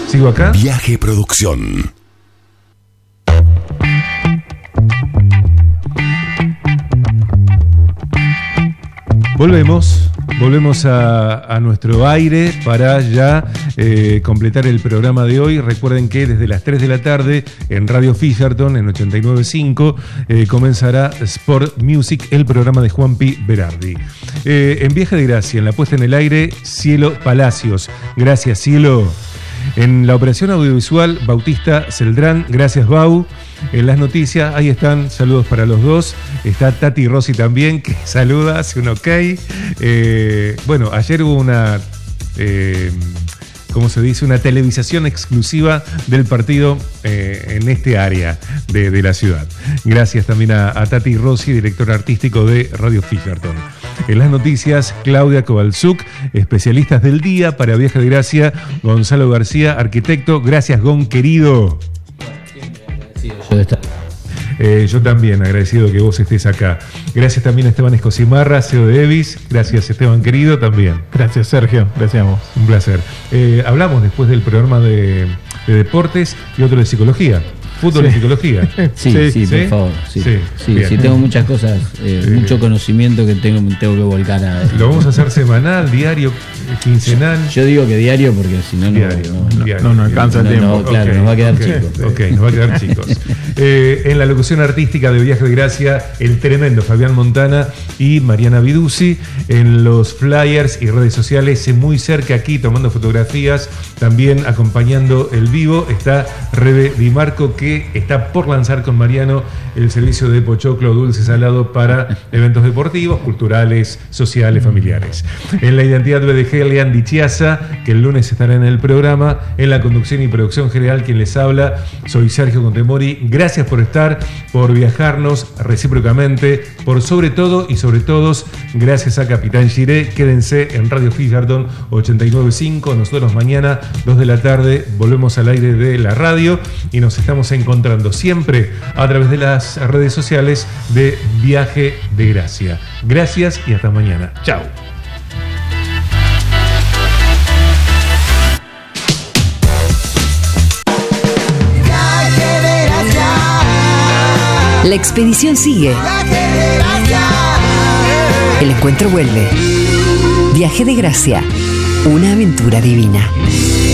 ¿Sigo acá? Viaje Producción. Volvemos a nuestro aire para ya completar el programa de hoy. Recuerden que desde las 3 de la tarde en Radio Fisherton, en 89.5, comenzará Sport Music, el programa de Juanpi Berardi. En Viaje de Gracia, en la puesta en el aire, Cielo Palacios. Gracias, Cielo. En la operación audiovisual, Bautista Celdrán. Gracias, Bau. En las noticias, ahí están, saludos para los dos. Está Tati Rossi también, que saluda, hace un ok. Bueno, ayer hubo una, ¿cómo se dice? Una televisación exclusiva del partido en este área de la ciudad. Gracias también a Tati Rossi, director artístico de Radio Fisherton. En las noticias, Claudia Kovalchuk, especialistas del día para Viaje de Gracia, Gonzalo García, arquitecto. Gracias, Gon, querido. Yo también, agradecido que vos estés acá. Gracias también a Esteban Escosimarra, CEO de Evis. Gracias, Esteban querido, también. Gracias, Sergio. Gracias a vos. Un placer. Hablamos después del programa de deportes y otro de psicología. Fútbol y psicología. Sí, por favor. Sí, tengo muchas cosas, mucho conocimiento que tengo que volcar a... ¿Lo vamos a hacer semanal, diario, quincenal? Yo digo que diario porque si no, no alcanza el tiempo. Claro, nos va a quedar chicos. Ok, nos va a quedar chicos. En la locución artística de Viaje de Gracia, el tremendo Fabián Montana y Mariana Viduzzi. En los flyers y redes sociales, muy cerca aquí, tomando fotografías, también acompañando el vivo, está Rebe Di Marco, que está por lanzar con Mariano el servicio de pochoclo dulce salado para eventos deportivos, culturales, sociales, familiares. En la identidad BDG, Leandri Chiasa, que el lunes estará en el programa. En la conducción y producción general, quien les habla, soy Sergio Contemori. Gracias por estar, por viajarnos recíprocamente, por sobre todo y sobre todos, gracias a Capitán Giré. Quédense en Radio Fisherton 89.5. Nosotros mañana, 2 de la tarde, volvemos al aire de la radio y nos estamos encontrando siempre a través de las redes sociales de Viaje de Gracia. Gracias y hasta mañana. Chao. La expedición sigue. El encuentro vuelve. Viaje de Gracia, una aventura divina.